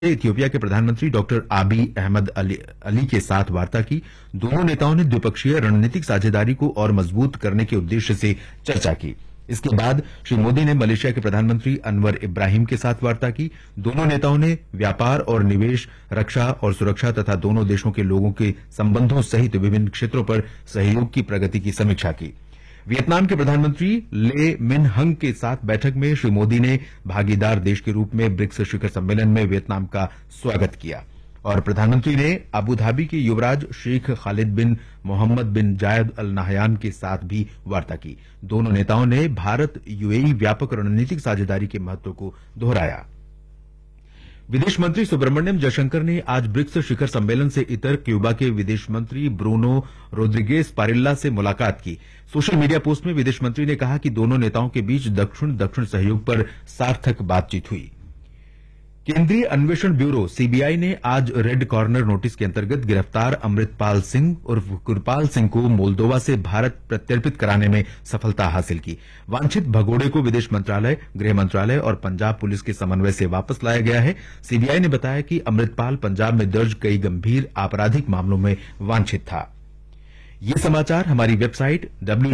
Ethiopia के प्रधानमंत्री doctor आबी अहमद अली के साथ वार्ता की। दोनों नेताओं ने द्विपक्षीय रणनीतिक साझेदारी को और मजबूत करने के उद्देश्य से चर्चा की। इसके बाद श्री मोदी ने मलेशिया के प्रधानमंत्री अनवर इब्राहिम के साथ वार्ता की। दोनों नेताओं ने व्यापार और निवेश, रक्षा और सुरक्षा तथा दोनों देशों के लोगों के संबंधों सहित विभिन्न क्षेत्रों पर सहयोग की प्रगति की समीक्षा की। वियतनाम के प्रधानमंत्री ले मिन हंग के साथ बैठक में श्री मोदी ने भागीदार देश के रूप में ब्रिक्स शिखर सम्मेलन में वियतनाम का स्वागत किया और प्रधानमंत्री ने अबू धाबी के युवराज शेख खालिद बिन मोहम्मद बिन जायद अल नाहयान के साथ भी वार्ता की। दोनों नेताओं ने भारत यूएई व्यापक रणनीतिक साझेदारी के महत्व को दोहराया। विदेश मंत्री सुब्रमण्यम जयशंकर ने आज ब्रिक्स शिखर सम्मेलन से इतर क्यूबा के विदेश मंत्री ब्रूनो रोड्रिगेज पारिल्ला से मुलाकात की। सोशल मीडिया पोस्ट में विदेश मंत्री ने कहा कि दोनों नेताओं के बीच दक्षिण सहयोग पर सार्थक बातचीत हुई। केंद्रीय अन्वेषण ब्यूरो सीबीआई ने आज रेड कॉर्नर नोटिस के अंतर्गत गिरफ्तार अमृतपाल सिंह उर्फ गुरपाल सिंह को मोल्दोवा से भारत प्रत्यर्पित कराने में सफलता हासिल की। वांछित भगोड़े को विदेश मंत्रालय, गृह मंत्रालय और पंजाब पुलिस के समन्वय से वापस लाया गया है। सीबीआई ने बताया कि अमृतपाल पंजाब में दर्ज कई गंभीर आपराधिक मामलों में वांछित था। ये समाचार हमारी वेबसाइट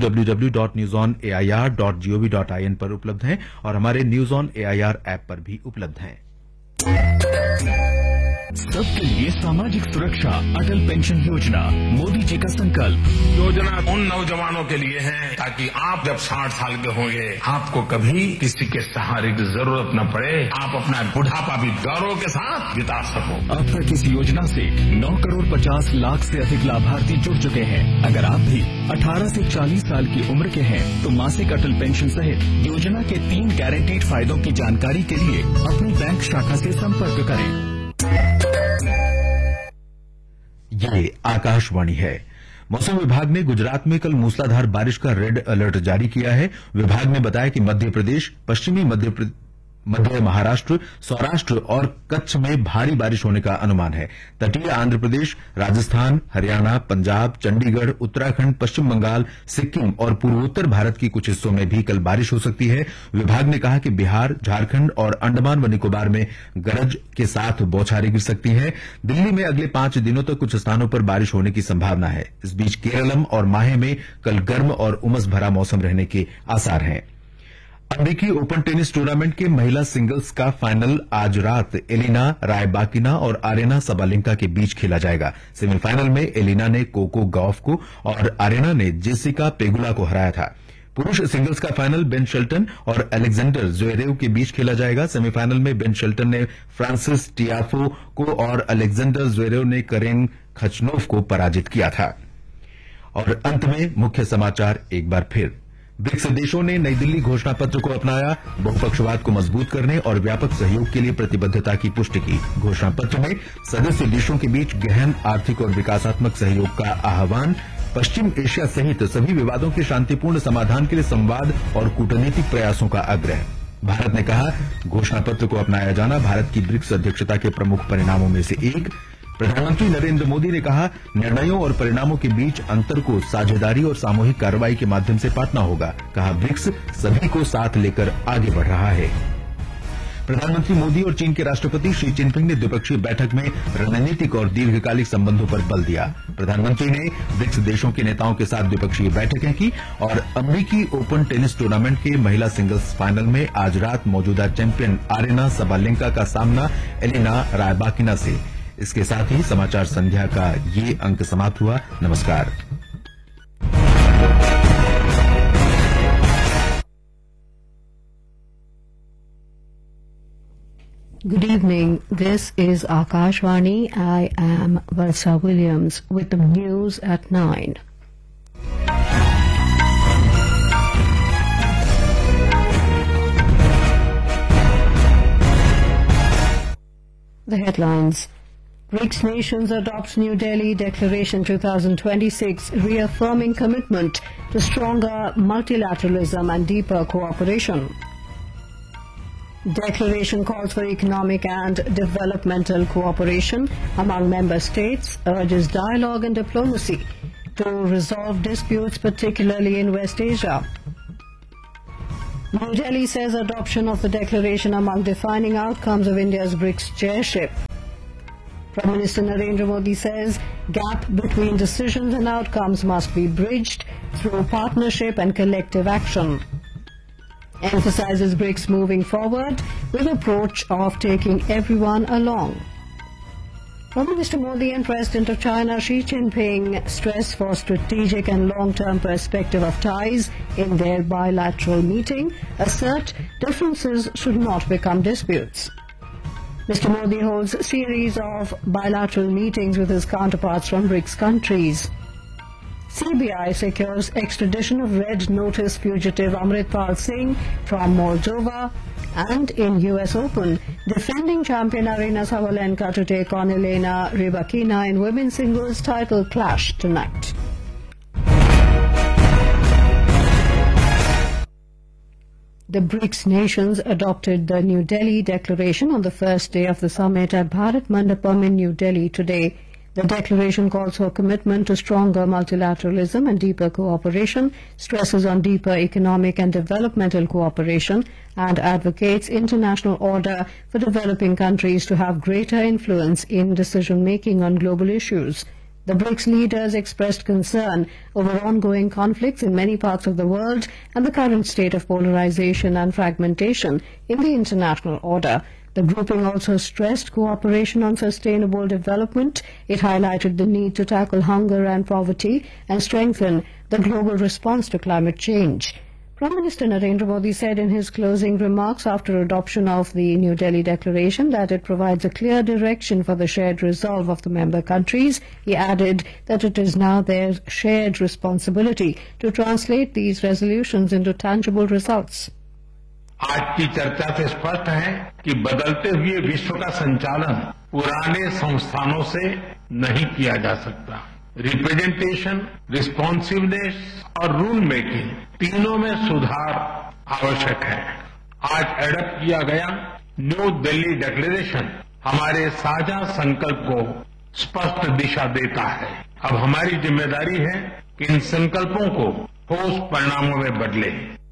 www.newsonair.gov.in पर उपलब्ध हैं और हमारे न्यूज ऑन एआईआर ऐप पर भी उपलब्ध हैं। सबके लिए सामाजिक सुरक्षा, अटल पेंशन योजना, मोदी जी का संकल्प। योजना उन नौजवानों के लिए है ताकि आप जब 60 साल के होंगे आपको कभी किसी के सहारे की जरूरत न पड़े, आप अपना बुढ़ापा भी गौरव के साथ बिता सको। अब तक इस योजना से 9 करोड़ 50 लाख से अधिक लाभार्थी जुड़ चुके हैं। अगर आप भी 18 से 40 साल की उम्र के हैं तो मासिक अटल पेंशन सहित योजना के 3 गारंटीड फायदों की जानकारी के लिए अपनी बैंक शाखा से संपर्क करें। ये आकाशवाणी है। मौसम विभाग ने गुजरात में कल मूसलाधार बारिश का रेड अलर्ट जारी किया है। विभाग ने बताया कि मध्य प्रदेश, पश्चिमी मध्य महाराष्ट्र, सौराष्ट्र और कच्छ में भारी बारिश होने का अनुमान है। तटीय आंध्र प्रदेश, राजस्थान, हरियाणा, पंजाब, चंडीगढ़, उत्तराखंड, पश्चिम बंगाल, सिक्किम और पूर्वोत्तर भारत की कुछ हिस्सों में भी कल बारिश हो सकती है। विभाग ने कहा कि बिहार, झारखंड और अंडमान व निकोबार में गरज के साथ बौछारें गिर सकती हैं। दिल्ली में अगले 5 दिनों तक कुछ स्थानों पर बारिश होने की संभावना है। इस बीच केरलम और माहे में कल गर्म और उमस भरा मौसम रहने के आसार हैं। अमेरिकी ओपन टेनिस टूर्नामेंट के महिला सिंगल्स का फाइनल आज रात एलिना रायबाकिना और आरेना सबालेंका के बीच खेला जाएगा। सेमीफाइनल में एलिना ने कोको गॉफ को और आरेना ने जेसिका पेगुला को हराया था। पुरुष सिंगल्स का फाइनल बेन शेल्टन और अलेक्जेंडर ज़्वेरेव के बीच खेला जाएगा। सेमीफाइनल में बेन शेल्टन ने फ्रांसिस टियाफो को और अलेक्जेंडर ज़्वेरेव ने करेन खचनोव को पराजित किया था। और अंत में मुख्य समाचार एक बार फिर। ब्रिक्स देशों ने नई दिल्ली घोषणा पत्र को अपनाया, बहुपक्षवाद को मजबूत करने और व्यापक सहयोग के लिए प्रतिबद्धता की पुष्टि की। घोषणा पत्र में सदस्य देशों के बीच गहन आर्थिक और विकासात्मक सहयोग का आह्वान, पश्चिम एशिया सहित सभी विवादों के शांतिपूर्ण समाधान के लिए संवाद और कूटनीतिक प्रयासों का आग्रह। भारत ने कहा, घोषणा पत्र को अपनाया जाना भारत की ब्रिक्स अध्यक्षता के प्रमुख परिणामों में से एक। प्रधानमंत्री नरेंद्र मोदी ने कहा, निर्णयों और परिणामों के बीच अंतर को साझेदारी और सामूहिक कार्रवाई के माध्यम से पाटना होगा। कहा, ब्रिक्स सभी को साथ लेकर आगे बढ़ रहा है। प्रधानमंत्री मोदी और चीन के राष्ट्रपति शी जिनपिंग ने द्विपक्षीय बैठक में रणनीतिक और दीर्घकालिक संबंधों पर बल दिया। प्रधानमंत्री ने ब्रिक्स देशों के नेताओं के साथ द्विपक्षीय बैठकें की और अमेरिकी ओपन टेनिस टूर्नामेंट के महिला सिंगल्स फाइनल में आज रात मौजूदा चैंपियन आरेना सबालेंका का सामना एलिना रायबाकिना से। इसके साथ ही समाचार संध्या का ये अंक समाप्त हुआ। नमस्कार। Good evening. This is Akashvani. I am Valsa Williams with the news at 9. The headlines. BRICS nations adopts New Delhi Declaration 2026, reaffirming commitment to stronger multilateralism and deeper cooperation. Declaration calls for economic and developmental cooperation among member states, urges dialogue and diplomacy to resolve disputes, particularly in West Asia. New Delhi says adoption of the declaration among defining outcomes of India's BRICS chairship. Prime Minister Narendra Modi says gap between decisions and outcomes must be bridged through partnership and collective action. Emphasizes BRICS moving forward with approach of taking everyone along. Prime Minister Modi and President of China Xi Jinping stress for strategic and long-term perspective of ties in their bilateral meeting, assert differences should not become disputes. Mr. Modi holds a series of bilateral meetings with his counterparts from BRICS countries. CBI secures extradition of Red Notice fugitive Amritpal Singh from Moldova, and in US Open, defending champion Aryna Sabalenka to take on Elena Rybakina in women's singles title clash tonight. The BRICS nations adopted the New Delhi Declaration on the first day of the summit at Bharat Mandapam in New Delhi today. The declaration calls for commitment to stronger multilateralism and deeper cooperation, stresses on deeper economic and developmental cooperation, and advocates international order for developing countries to have greater influence in decision-making on global issues. The BRICS leaders expressed concern over ongoing conflicts in many parts of the world and the current state of polarization and fragmentation in the international order. The grouping also stressed cooperation on sustainable development. It highlighted the need to tackle hunger and poverty and strengthen the global response to climate change. Prime Minister Narendra Modi said in his closing remarks after adoption of the New Delhi Declaration that it provides a clear direction for the shared resolve of the member countries. He added that it is now their shared responsibility to translate these resolutions into tangible results. आज की चर्चा से स्पष्ट है कि बदलते हुए विश्व का संचालन पुराने संस्थानों से नहीं किया जा सकता। रिप्रेजेंटेशन, रिस्पॉन्सिवनेस और रूल मेकिंग तीनों में सुधार आवश्यक है। आज एडप्ट किया गया न्यू दिल्ली डिक्लेरेशन हमारे साझा संकल्प को स्पष्ट दिशा देता है। अब हमारी जिम्मेदारी है कि इन संकल्पों को ठोस परिणामों में बदले।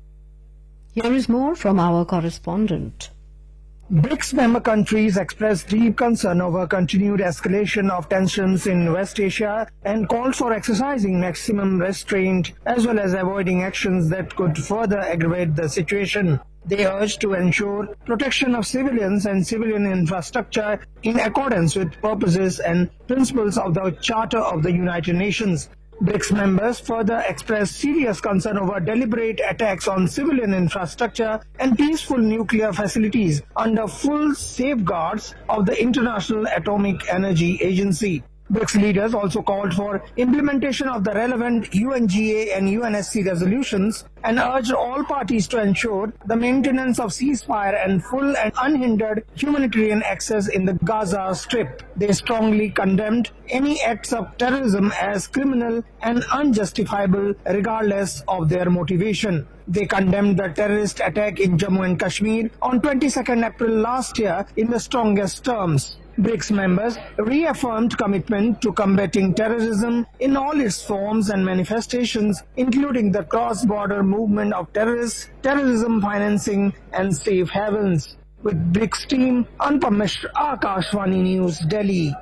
Here is more from our correspondent. BRICS member countries expressed deep concern over continued escalation of tensions in West Asia and called for exercising maximum restraint as well as avoiding actions that could further aggravate the situation. They urged to ensure protection of civilians and civilian infrastructure in accordance with purposes and principles of the Charter of the United Nations. BRICS members further expressed serious concern over deliberate attacks on civilian infrastructure and peaceful nuclear facilities under full safeguards of the International Atomic Energy Agency. BRICS leaders also called for implementation of the relevant UNGA and UNSC resolutions and urged all parties to ensure the maintenance of ceasefire and full and unhindered humanitarian access in the Gaza Strip. They strongly condemned any acts of terrorism as criminal and unjustifiable regardless of their motivation. They condemned the terrorist attack in Jammu and Kashmir on 22nd April last year in the strongest terms. BRICS members reaffirmed commitment to combating terrorism in all its forms and manifestations, including the cross-border movement of terrorists, terrorism financing, and safe havens. With BRICS team, Anupam Mishra, Akashvani News, Delhi.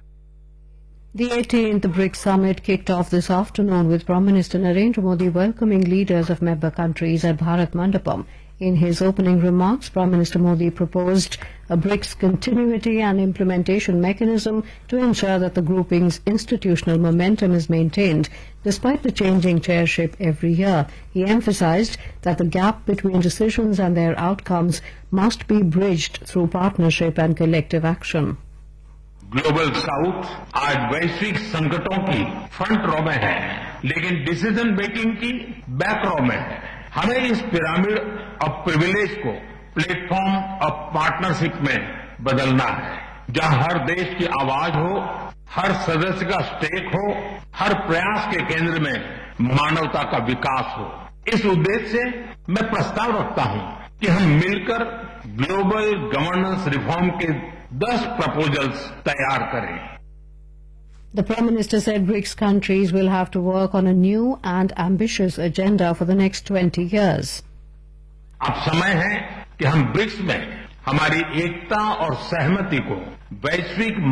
The 18th BRICS summit kicked off this afternoon with Prime Minister Narendra Modi welcoming leaders of member countries at Bharat Mandapam. In his opening remarks, Prime Minister Modi proposed a BRICS continuity and implementation mechanism to ensure that the grouping's institutional momentum is maintained despite the changing chairship every year. He emphasized that the gap between decisions and their outcomes must be bridged through partnership and collective action. Global south आज वैश्विक संकटों की front row में है, लेकिन decision making की back रो में है। हमें इस पिरामिड ऑफ प्रिविलेज को प्लेटफॉर्म ऑफ पार्टनरशिप में बदलना है, जहां हर देश की आवाज हो, हर सदस्य का स्टेक हो, हर प्रयास के केंद्र में मानवता का विकास हो। इस उद्देश्य से मैं प्रस्ताव रखता हूं कि हम मिलकर ग्लोबल गवर्नेंस रिफॉर्म के 10 proposals तैयार करें। The Prime Minister said BRICS countries will have to work on a new and ambitious agenda for the next 20 years. अब समय है कि हम ब्रिक्स में हमारी एकता और सहमति को वैश्विक